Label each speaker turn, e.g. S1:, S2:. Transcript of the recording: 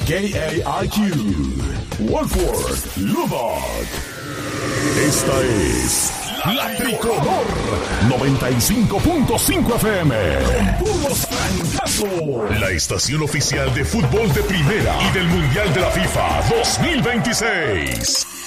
S1: KAIQ, Wolford, Lubbock. Esta es La Tricolor 95.5 FM. Con puros francazos. La estación oficial de fútbol de primera y del Mundial de la FIFA 2026.